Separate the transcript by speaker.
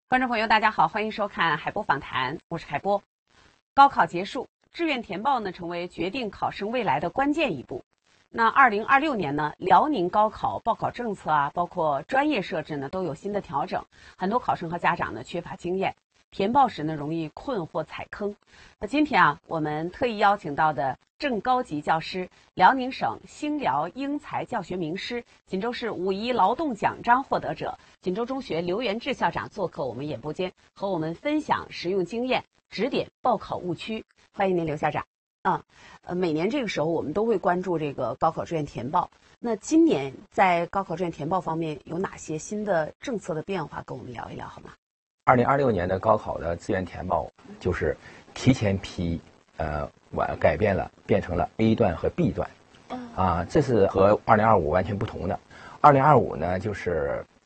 Speaker 1: 观众朋友，大家好，欢迎收看海波访谈，我是海波。高考结束，志愿填报呢成为决定考生未来的关键一步。那2026年呢，辽宁高考报考政策啊，包括专业设置呢都有新的调整，很多考生和家长呢缺乏经验，填报时呢容易困或踩坑。那今天啊，我们特意邀请到的正高级教师、辽宁省兴辽英才教学名师、锦州市5·1劳动奖章获得者、锦州中学刘元志校长做客我们演播间，和我们分享实用经验，指点报考误区。欢迎您，刘校长。每年这个时候我们都会关注这个高考志愿填报。那今年在高考志愿填报方面有哪些新的政策的变化？跟我们聊一聊好吗
Speaker 2: ？2026年的高考的志愿填报就是提前批，改变了，变成了 A 段和 B 段，这是和2025完全不同的。2025呢，就是